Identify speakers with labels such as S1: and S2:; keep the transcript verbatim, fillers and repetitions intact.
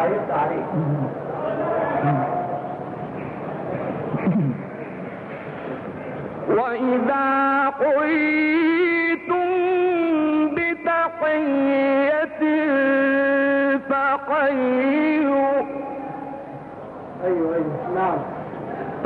S1: يفتح عليك. وإذا حييتم بتحية فحيوا. أيوه أيوه نعم.